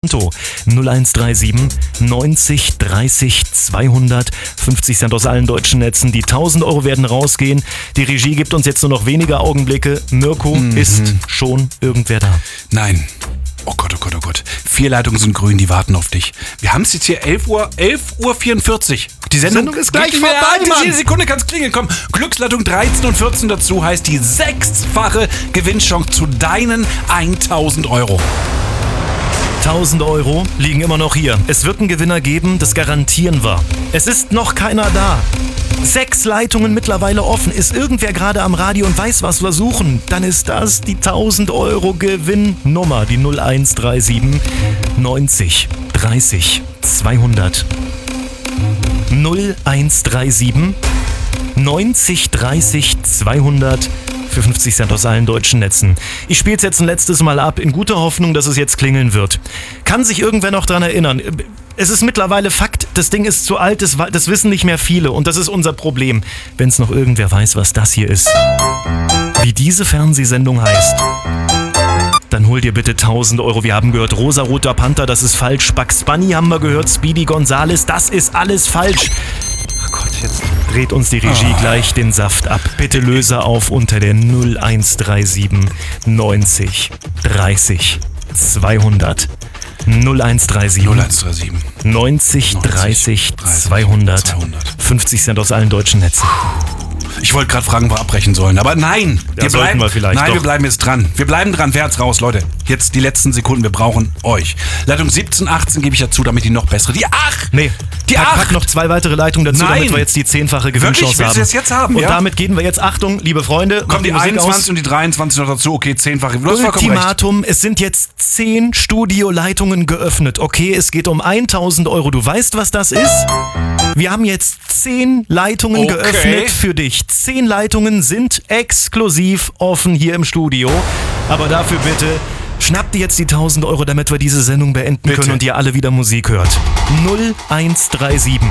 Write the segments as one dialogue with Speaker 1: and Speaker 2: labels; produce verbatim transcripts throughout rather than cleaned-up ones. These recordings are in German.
Speaker 1: Konto. null eins drei sieben neunzig dreißig zweihundert. fünfzig Cent aus allen deutschen Netzen. Die tausend Euro werden rausgehen. Die Regie gibt uns jetzt nur noch wenige Augenblicke. Mirko, mhm. ist schon irgendwer da?
Speaker 2: Nein. Oh Gott, oh Gott, oh Gott. Vier Leitungen sind grün, die warten auf dich. Wir haben es jetzt hier elf Uhr vierundvierzig. Die Sendung,
Speaker 1: Sendung ist gleich
Speaker 2: vorbei,
Speaker 1: Mann.
Speaker 2: Jede Sekunde kann es klingeln. Komm, Glücksleitung dreizehn und vierzehn dazu heißt die sechsfache Gewinnchance zu deinen tausend Euro.
Speaker 1: tausend Euro liegen immer noch hier. Es wird einen Gewinner geben, das garantieren wir. Es ist noch keiner da. Sechs Leitungen mittlerweile offen. Ist irgendwer gerade am Radio und weiß, was wir suchen? Dann ist das die tausend Euro Gewinnnummer. Die null eins drei sieben neunzig dreißig zweihundert. null eins drei sieben neunzig dreißig zweihundert für fünfzig Cent aus allen deutschen Netzen. Ich spiele es jetzt ein letztes Mal ab, in guter Hoffnung, dass es jetzt klingeln wird. Kann sich irgendwer noch dran erinnern? Es ist mittlerweile Fakt, das Ding ist zu alt, das, das wissen nicht mehr viele und das ist unser Problem. Wenn es noch irgendwer weiß, was das hier ist, wie diese Fernsehsendung heißt, dann hol dir bitte tausend Euro. Wir haben gehört, Rosaroter Panther, das ist falsch. Bugs Bunny haben wir gehört, Speedy Gonzales, das ist alles falsch. Ach Gott, jetzt dreht uns die Regie oh. gleich den Saft ab. Bitte löse auf unter der null eins drei sieben neunzig dreißig zweihundert. null eins drei sieben neunzig dreißig zweihundert. fünfzig Cent aus allen deutschen Netzen.
Speaker 2: Ich wollte gerade fragen, ob wir abbrechen sollen, aber nein!
Speaker 1: Ja, wir bleiben, wir vielleicht
Speaker 2: nein,
Speaker 1: doch.
Speaker 2: wir bleiben jetzt dran. Wir bleiben dran. Wer hat's raus, Leute? Jetzt die letzten Sekunden, wir brauchen euch. Leitung siebzehn, achtzehn gebe ich dazu, damit die noch bessere. Die acht!
Speaker 1: Nee,
Speaker 2: die
Speaker 1: pack,
Speaker 2: acht!
Speaker 1: pack noch zwei weitere Leitungen dazu,
Speaker 2: nein.
Speaker 1: damit wir jetzt die zehnfache Gewinnchance
Speaker 2: Wirklich?
Speaker 1: haben.
Speaker 2: Willst du das jetzt haben?
Speaker 1: Und
Speaker 2: ja?
Speaker 1: damit gehen wir jetzt, Achtung, liebe Freunde,
Speaker 2: kommt die, die einundzwanzig
Speaker 1: aus.
Speaker 2: Und die dreiundzwanzig noch dazu. Okay, zehnfache. Du hast vollkommen recht.
Speaker 1: Ultimatum, es sind jetzt zehn Studioleitungen geöffnet. Okay, es geht um tausend Euro. Du weißt, was das ist? Wir haben jetzt zehn Leitungen
Speaker 2: okay.
Speaker 1: geöffnet für dich. Zehn Leitungen sind exklusiv offen hier im Studio. Aber dafür bitte, schnapp dir jetzt die tausend Euro, damit wir diese Sendung beenden bitte. können und ihr alle wieder Musik hört. null eins drei sieben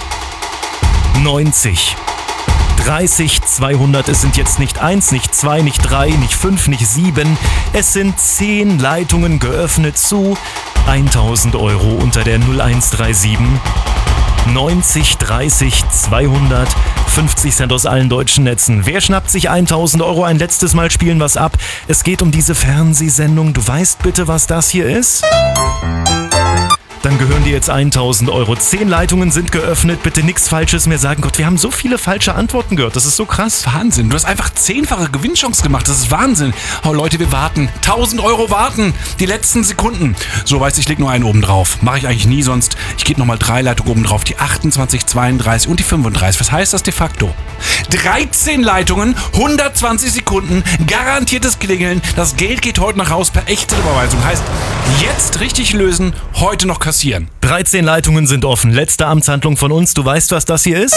Speaker 1: neunzig dreißig zweihundert. Es sind jetzt nicht eins, nicht zwei, nicht drei, nicht fünf, nicht sieben. Es sind zehn Leitungen geöffnet zu tausend Euro unter der null eins drei sieben neunzig dreißig zweihundert. fünfzig Cent aus allen deutschen Netzen. Wer schnappt sich tausend Euro? Ein letztes Mal spielen wir's ab. Es geht um diese Fernsehsendung. Du weißt bitte, was das hier ist? Dann gehören dir jetzt tausend Euro. Zehn Leitungen sind geöffnet. Bitte nichts Falsches mehr sagen. Gott, wir haben so viele falsche Antworten gehört. Das ist so krass.
Speaker 2: Wahnsinn. Du hast einfach zehnfache Gewinnchance gemacht. Das ist Wahnsinn. Oh Leute, wir warten. tausend Euro warten. Die letzten Sekunden. So, weißt du, ich leg nur einen oben drauf. Mache ich eigentlich nie sonst. Ich gebe nochmal drei Leitungen oben drauf. Die achtundzwanzig, zweiunddreißig und die fünfunddreißig. Was heißt das de facto? dreizehn Leitungen, hundertzwanzig Sekunden, garantiertes Klingeln. Das Geld geht heute noch raus per echte Überweisung. Heißt, jetzt richtig lösen, heute noch kassieren.
Speaker 1: dreizehn Leitungen sind offen. Letzte Amtshandlung von uns. Du weißt, was das hier ist?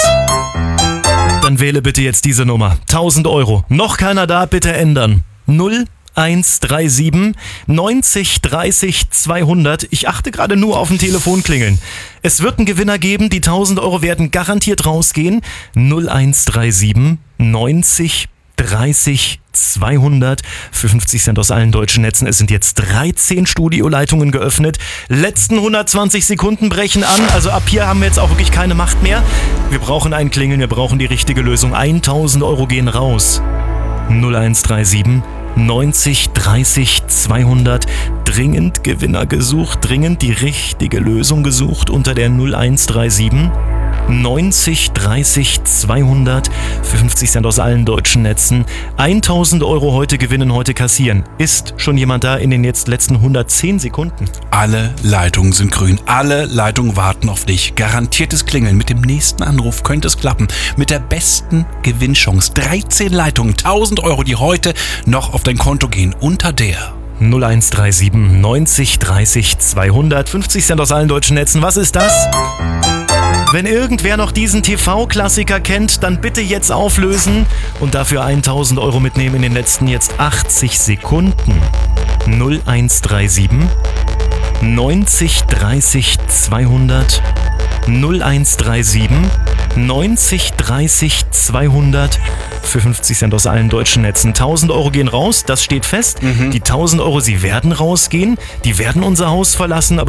Speaker 1: Dann wähle bitte jetzt diese Nummer. tausend Euro. Noch keiner da, bitte ändern. null eins drei sieben neunzig dreißig zweihundert. Ich achte gerade nur auf ein Telefonklingeln. Es wird einen Gewinner geben. Die tausend Euro werden garantiert rausgehen. null eins drei sieben neunzig dreißig zweihundert für fünfzig Cent aus allen deutschen Netzen. Es sind jetzt dreizehn Studioleitungen geöffnet. Letzten hundertzwanzig Sekunden brechen an. Also ab hier haben wir jetzt auch wirklich keine Macht mehr. Wir brauchen ein Klingeln, wir brauchen die richtige Lösung. tausend Euro gehen raus. null eins drei sieben neunzig dreißig zweihundert. Dringend Gewinner gesucht, dringend die richtige Lösung gesucht unter der null eins drei sieben neunzig dreißig zweihundert für fünfzig Cent aus allen deutschen Netzen. tausend Euro heute gewinnen, heute kassieren. Ist schon jemand da in den jetzt letzten hundertzehn Sekunden?
Speaker 2: Alle Leitungen sind grün. Alle Leitungen warten auf dich. Garantiertes Klingeln. Mit dem nächsten Anruf könnte es klappen. Mit der besten Gewinnchance. dreizehn Leitungen, tausend Euro, die heute noch auf dein Konto gehen. Unter der
Speaker 1: null eins drei sieben neunzig dreißig zweihundert. fünfzig Cent aus allen deutschen Netzen. Was ist das? Wenn irgendwer noch diesen T V-Klassiker kennt, dann bitte jetzt auflösen und dafür tausend Euro mitnehmen in den letzten jetzt achtzig Sekunden. null eins drei sieben neunzig dreißig zweihundert. null eins drei sieben neunzig dreißig zweihundert für fünfzig Cent aus allen deutschen Netzen. tausend Euro gehen raus, das steht fest. Mhm. Die tausend Euro, sie werden rausgehen, die werden unser Haus verlassen, aber